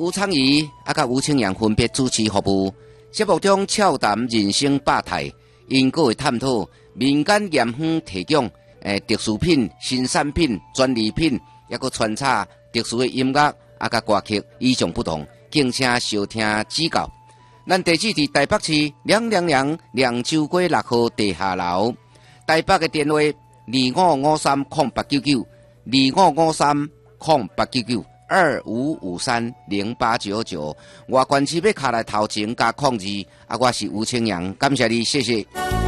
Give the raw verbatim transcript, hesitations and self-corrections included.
吴昌仪啊，甲吴清阳分别主持服务。节目中俏谈人生百态，因个会探讨民间盐香提供诶特殊品、新产品、专利品，抑个穿插特殊的音乐啊，甲歌曲与众不同，敬请收听指教。咱地址伫台北市两两两凉州街六号地下楼，台北嘅电话二五五三空八九九，二五五三空八九九。二五五三零八九九，外关市要卡来头前加控制，啊，我是吴清阳，感谢你，谢谢。